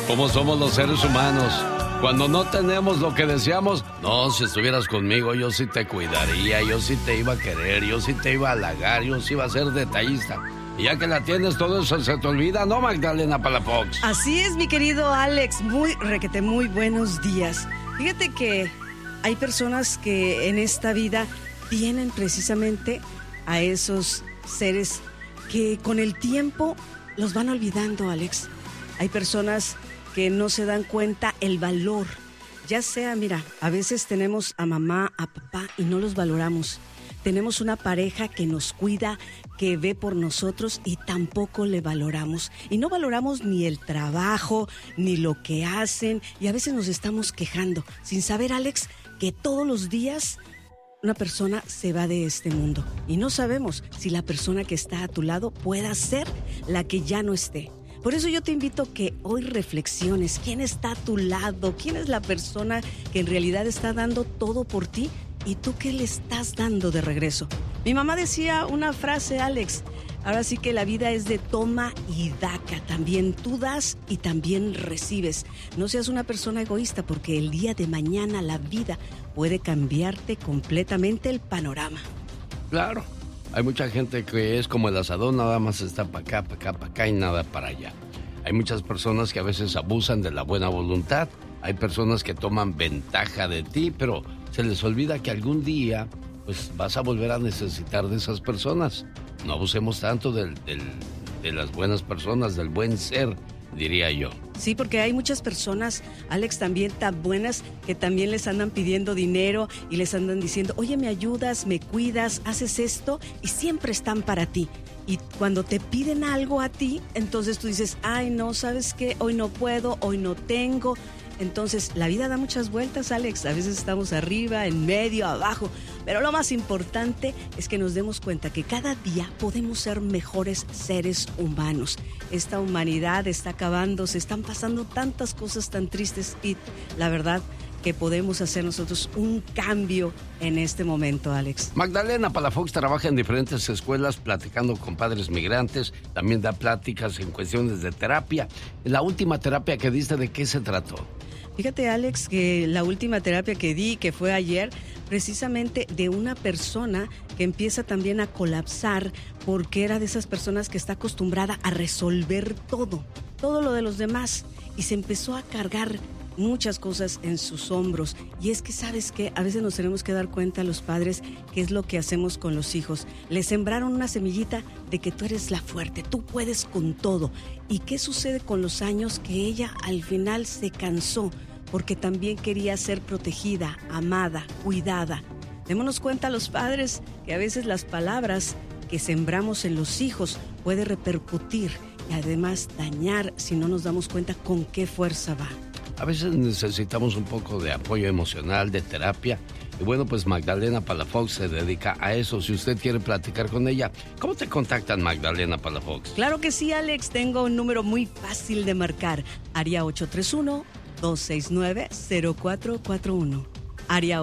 ¿Cómo somos los seres humanos? Cuando no tenemos lo que deseamos, no, si estuvieras conmigo, yo sí te cuidaría, yo sí te iba a querer, yo sí te iba a halagar, yo sí iba a ser detallista. Y ya que la tienes, todo eso se te olvida, ¿no, Magdalena Palafox? Así es, mi querido Alex, muy buenos días. Fíjate que hay personas que en esta vida tienen precisamente a esos seres que con el tiempo los van olvidando, Alex. Hay personas que no se dan cuenta el valor. Ya sea, mira, a veces tenemos a mamá, a papá y no los valoramos. Tenemos una pareja que nos cuida, que ve por nosotros y tampoco le valoramos. Y no valoramos ni el trabajo, ni lo que hacen. Y a veces nos estamos quejando, sin saber, Alex, que todos los días una persona se va de este mundo. Y no sabemos si la persona que está a tu lado pueda ser la que ya no esté. Por eso yo te invito a que hoy reflexiones. ¿Quién está a tu lado? ¿Quién es la persona que en realidad está dando todo por ti? ¿Y tú qué le estás dando de regreso? Mi mamá decía una frase, Alex. Ahora sí que la vida es de toma y daca. También tú das y también recibes. No seas una persona egoísta porque el día de mañana la vida puede cambiarte completamente el panorama. Claro. Hay mucha gente que es como el asadón, nada más está para acá, para acá, para acá y nada para allá. Hay muchas personas que a veces abusan de la buena voluntad. Hay personas que toman ventaja de ti, pero se les olvida que algún día pues vas a volver a necesitar de esas personas. No abusemos tanto de las buenas personas, del buen ser, diría yo. Sí, porque hay muchas personas, Alex, también tan buenas que también les andan pidiendo dinero y les andan diciendo, oye, me ayudas, me cuidas, haces esto y siempre están para ti. Y cuando te piden algo a ti, entonces tú dices, ay, no, ¿sabes qué? Hoy no puedo, hoy no tengo. Entonces, la vida da muchas vueltas, Alex. A veces estamos arriba, en medio, abajo. Pero lo más importante es que nos demos cuenta que cada día podemos ser mejores seres humanos. Esta humanidad está acabando, se están pasando tantas cosas tan tristes y la verdad que podemos hacer nosotros un cambio en este momento, Alex. Magdalena Palafox trabaja en diferentes escuelas platicando con padres migrantes, también da pláticas en cuestiones de terapia. La última terapia que diste, ¿de qué se trató? Fíjate, Alex, que la última terapia que di, que fue ayer, precisamente de una persona que empieza también a colapsar porque era de esas personas que está acostumbrada a resolver todo lo de los demás y se empezó a cargar muchas cosas en sus hombros. Y es que, ¿sabes qué? A veces nos tenemos que dar cuenta los padres qué es lo que hacemos con los hijos. Les sembraron una semillita de que tú eres la fuerte, tú puedes con todo. ¿Y qué sucede con los años? Que ella al final se cansó porque también quería ser protegida, amada, cuidada. Démonos cuenta los padres que a veces las palabras que sembramos en los hijos puede repercutir y además dañar si no nos damos cuenta con qué fuerza va. A veces necesitamos un poco de apoyo emocional, de terapia. Y bueno, pues Magdalena Palafox se dedica a eso. Si usted quiere platicar con ella, ¿cómo te contactan, Magdalena Palafox? Claro que sí, Alex. Tengo un número muy fácil de marcar. Área 831-269-0441. Área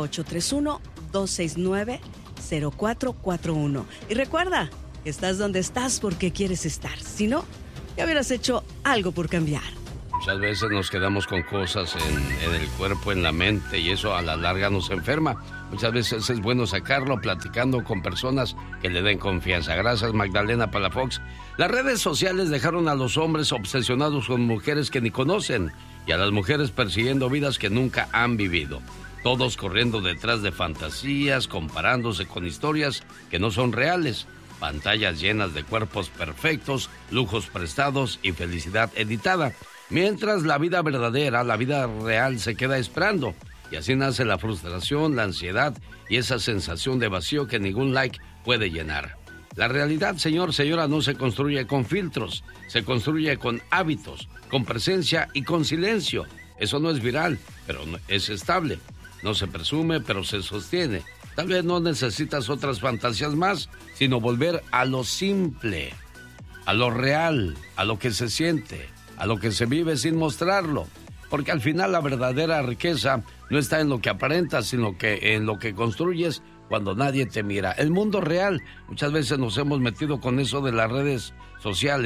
831-269-0441. Y recuerda que estás donde estás porque quieres estar. Si no, ya hubieras hecho algo por cambiar. Muchas veces nos quedamos con cosas en el cuerpo, en la mente, y eso a la larga nos enferma. Muchas veces es bueno sacarlo platicando con personas que le den confianza. Gracias, Magdalena Palafox. Las redes sociales dejaron a los hombres obsesionados con mujeres que ni conocen y a las mujeres persiguiendo vidas que nunca han vivido. Todos corriendo detrás de fantasías, comparándose con historias que no son reales. Pantallas llenas de cuerpos perfectos, lujos prestados y felicidad editada. Mientras la vida verdadera, la vida real se queda esperando. Y así nace la frustración, la ansiedad y esa sensación de vacío que ningún like puede llenar. La realidad, señor, señora, no se construye con filtros. Se construye con hábitos, con presencia y con silencio. Eso no es viral, pero es estable. No se presume, pero se sostiene. Tal vez no necesitas otras fantasías más, sino volver a lo simple, a lo real, a lo que se siente, a lo que se vive sin mostrarlo. Porque al final la verdadera riqueza no está en lo que aparentas, sino que en lo que construyes cuando nadie te mira. El mundo real, muchas veces nos hemos metido con eso de las redes sociales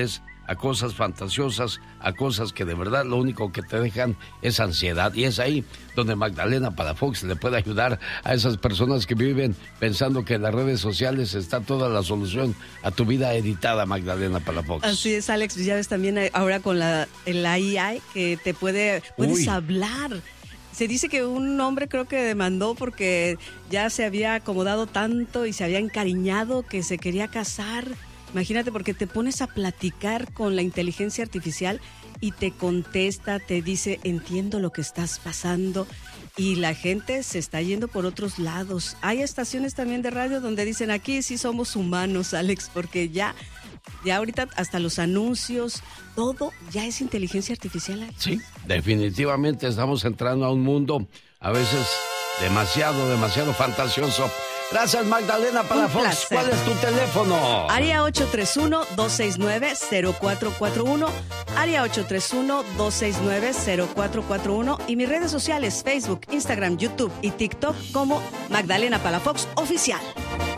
a cosas fantasiosas, a cosas que de verdad lo único que te dejan es ansiedad. Y es ahí donde Magdalena Palafox le puede ayudar a esas personas que viven pensando que en las redes sociales está toda la solución a tu vida editada, Magdalena Palafox. Así es, Alex, ya ves también ahora con la AI que te puedes hablar. Se dice que un hombre creo que demandó porque ya se había acomodado tanto y se había encariñado que se quería casar. Imagínate, porque te pones a platicar con la inteligencia artificial y te contesta, te dice, entiendo lo que estás pasando, y la gente se está yendo por otros lados. Hay estaciones también de radio donde dicen, aquí sí somos humanos, Alex, porque ya ahorita hasta los anuncios, todo ya es inteligencia artificial, Alex. Sí, definitivamente estamos entrando a un mundo a veces demasiado fantasioso. Gracias, Magdalena Palafox. ¿Cuál es tu teléfono? Área 831-269-0441. Área 831-269-0441. Y mis redes sociales, Facebook, Instagram, YouTube y TikTok como Magdalena Palafox Oficial.